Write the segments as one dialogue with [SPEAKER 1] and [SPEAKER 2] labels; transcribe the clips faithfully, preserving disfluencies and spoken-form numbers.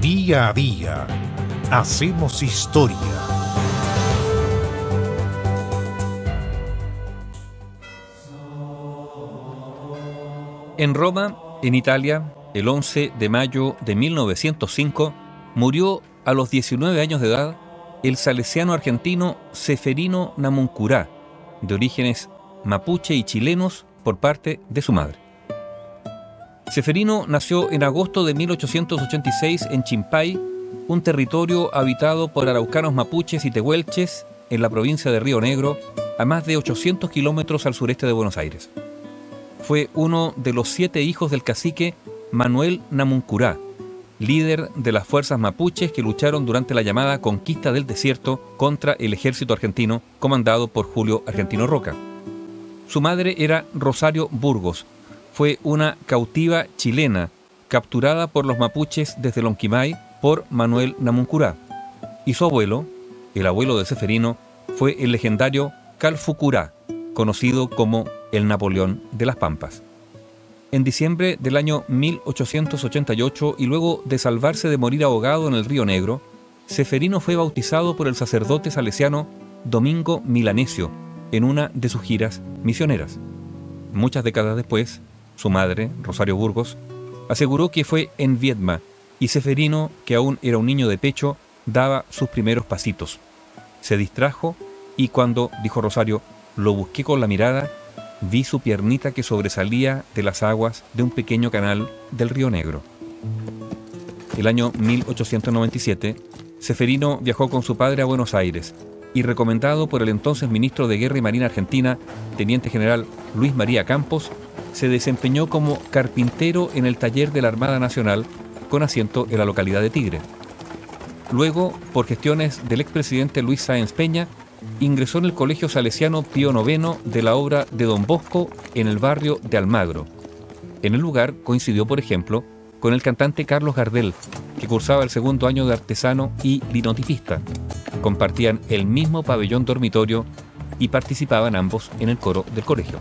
[SPEAKER 1] Día a día hacemos historia.
[SPEAKER 2] En Roma, en Italia, el once de mayo de mil novecientos cinco, murió a los diecinueve años de edad el salesiano argentino Ceferino Namuncurá, de orígenes mapuche y chilenos por parte de su madre. Ceferino nació en agosto de mil ochocientos ochenta y seis en Chimpay, un territorio habitado por araucanos mapuches y tehuelches en la provincia de Río Negro, a más de ochocientos kilómetros al sureste de Buenos Aires. Fue uno de los siete hijos del cacique Manuel Namuncurá, líder de las fuerzas mapuches que lucharon durante la llamada conquista del desierto contra el ejército argentino comandado por Julio Argentino Roca. Su madre era Rosario Burgos. Fue una cautiva chilena capturada por los mapuches desde Lonquimay por Manuel Namuncurá. Y su abuelo, el abuelo de Ceferino, fue el legendario Calfucurá, conocido como el Napoleón de las Pampas. En diciembre del año mil ochocientos ochenta y ocho, y luego de salvarse de morir ahogado en el Río Negro, Ceferino fue bautizado por el sacerdote salesiano Domingo Milanesio en una de sus giras misioneras. Muchas décadas después, su madre, Rosario Burgos, aseguró que fue en Viedma, y Ceferino, que aún era un niño de pecho, daba sus primeros pasitos. Se distrajo y cuando, dijo Rosario, lo busqué con la mirada, vi su piernita que sobresalía de las aguas de un pequeño canal del Río Negro. El año mil ochocientos noventa y siete, Ceferino viajó con su padre a Buenos Aires y, recomendado por el entonces ministro de Guerra y Marina argentina, teniente general Luis María Campos, se desempeñó como carpintero en el taller de la Armada Nacional con asiento en la localidad de Tigre. Luego, por gestiones del expresidente Luis Sáenz Peña, ingresó en el Colegio Salesiano Pío noveno de la obra de Don Bosco en el barrio de Almagro. En el lugar coincidió, por ejemplo, con el cantante Carlos Gardel, que cursaba el segundo año de artesano y linotipista. Compartían el mismo pabellón dormitorio y participaban ambos en el coro del colegio.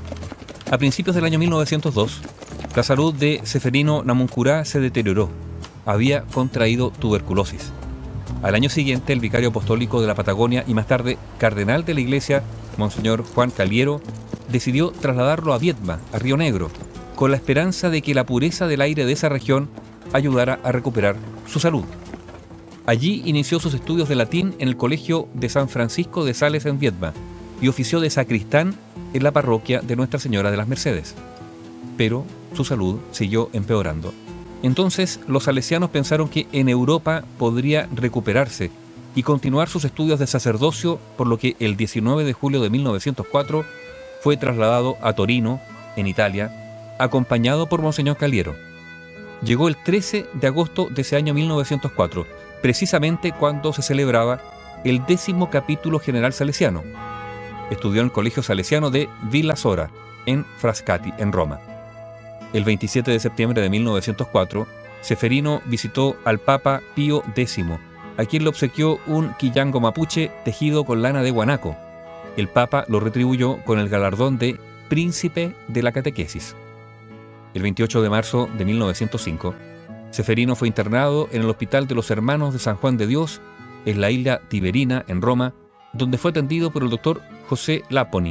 [SPEAKER 2] A principios del año mil novecientos dos, la salud de Ceferino Namuncurá se deterioró. Había contraído tuberculosis. Al año siguiente, el vicario apostólico de la Patagonia y más tarde cardenal de la iglesia, Monseñor Juan Caliero, decidió trasladarlo a Viedma, a Río Negro, con la esperanza de que la pureza del aire de esa región ayudara a recuperar su salud. Allí inició sus estudios de latín en el Colegio de San Francisco de Sales en Viedma y ofició de sacristán en la parroquia de Nuestra Señora de las Mercedes. Pero su salud siguió empeorando. Entonces los salesianos pensaron que en Europa podría recuperarse y continuar sus estudios de sacerdocio, por lo que el diecinueve de julio de mil novecientos cuatro fue trasladado a Torino, en Italia, acompañado por Monseñor Caliero. Llegó el trece de agosto de ese año mil novecientos cuatro, precisamente cuando se celebraba el décimo capítulo general salesiano. Estudió en el Colegio Salesiano de Villa Sora, en Frascati, en Roma. El veintisiete de septiembre de mil novecientos cuatro, Ceferino visitó al Papa Pío décimo, a quien le obsequió un quillango mapuche tejido con lana de guanaco. El Papa lo retribuyó con el galardón de Príncipe de la Catequesis. El veintiocho de marzo de mil novecientos cinco, Ceferino fue internado en el Hospital de los Hermanos de San Juan de Dios, en la isla Tiberina, en Roma, donde fue atendido por el doctor José Laponi,